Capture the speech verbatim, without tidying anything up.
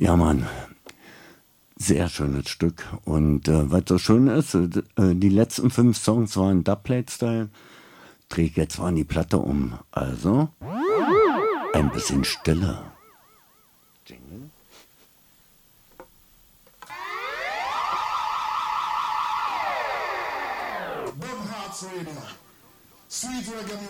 Ja, Mann. Sehr schönes Stück. Und äh, was so schön ist, äh, die letzten fünf Songs waren Dubplate-Style. Dreh ich jetzt mal an die Platte um. Also, ein bisschen Stille. Jingle. Bob Hearts Radio. Sweet reggae